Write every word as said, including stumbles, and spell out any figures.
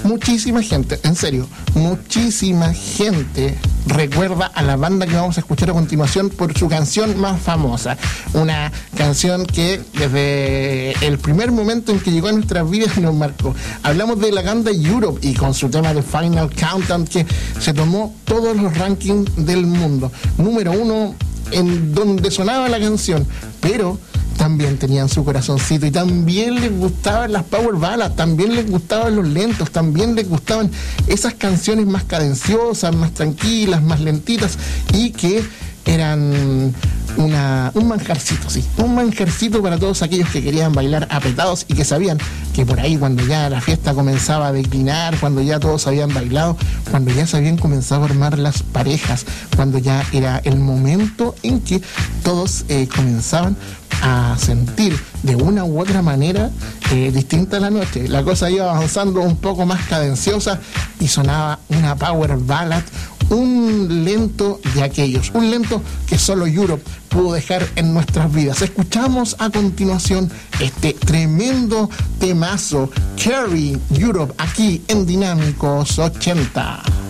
muchísima gente, en serio, muchísima gente recuerda a la banda que vamos a escuchar a continuación por su canción más famosa. Una canción que desde el primer momento en que llegó a nuestras vidas nos marcó. Hablamos de la banda Europe y con su tema de Final Countdown, que se tomó todos los rankings del mundo. Número uno en donde sonaba la canción, pero también tenían su corazoncito y también les gustaban las power ballads, también les gustaban los lentos, también les gustaban esas canciones más cadenciosas, más tranquilas, más lentitas y que eran una, un manjarcito, sí, un manjarcito para todos aquellos que querían bailar apretados y que sabían que por ahí cuando ya la fiesta comenzaba a declinar, cuando ya todos habían bailado, cuando ya se habían comenzado a armar las parejas, cuando ya era el momento en que todos eh, comenzaban a sentir de una u otra manera eh, distinta la noche. La cosa iba avanzando un poco más cadenciosa y sonaba una power ballad, un lento de aquellos, un lento que solo Europe pudo dejar en nuestras vidas. Escuchamos a continuación este tremendo temazo, Carry Europe, aquí en Dinámicos ochenta.